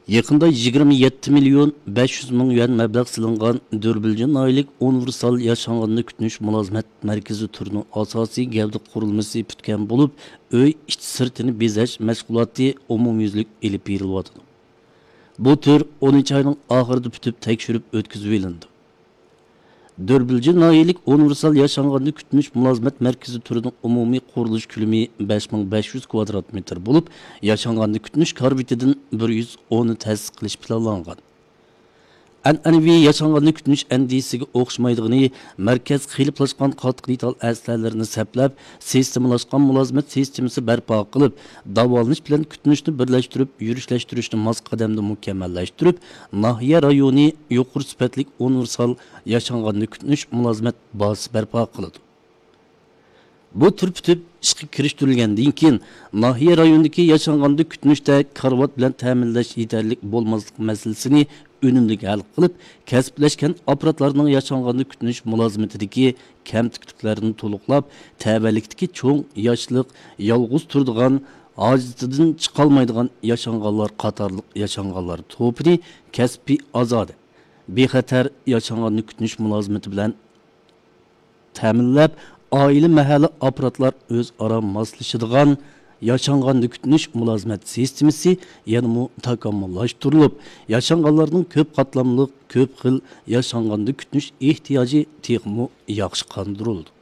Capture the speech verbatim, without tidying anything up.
Yaqında yigirma yetti million besh yuz ming yuan mablag' silingan Dörbilji noyilik universal yaşanganını kutunish mulozimat markazi turining asosiy gavda qurilmasi putgan bo'lib, uy ichi sirtini bezash mashg'uloti umumyuzlik elib berilyapti. Bu tur o'ninchi oyning oxirida putib tekshirib o'tkazib olindi. Dörbilji noyilik universal yaşanganını kutunish mulozimat markazi turining umumiy qurilish ko'lami besh ming besh yuz kvadrat metr bo'lib, yaşanganını kutunish karbitidan bir yuz o'n ta'sis qilish planlangan. An'anaviy yaşanganını kutunish andisiga o'xshamaydigini, markaz qiyliplashgan qattiq detal aslarlarini saplab, sistemalashgan mulozimat sistemasi barpo qilib, davolanish bilan kutunishni birlashtirib, yurishlashtirishni mos qadamda mukammallashtirib, nahiya rayoni yuqori sifatli universal yaşanganını kutunish mulozimat bazasi barpo qiladi. Bu tur putib ishga kirishtirilgandan keyin nahiya rayonidagi yaşanganını kutunishda karvat bilan ta'minlash yetarli bo'lmaslik masalasini önümlü hal qilib, kasblashgan aparatlarning yaşanganını kutunish mulozimatidagi kamtikliklarni to'liqlab, tavallikdagi cho'ng yoshlik, yolg'iz turadigan, ojizidan chiqolmaydigan yaşanganlar qatorliq yaşanganlar to'pini kasbiy ozodi, bexatar yaşanganını kutunish mulozimati bilan ta'minlab, oila mahalla aparatlar o'zaro moslashadigan yaşanganını kutunish mulozimat sistemasi yanımı takomillashtirilib, yaşanganlarning ko'p qatlamli, ko'p xil yaşanganını kutunish ehtiyoji texmo yaxshi qondirildi.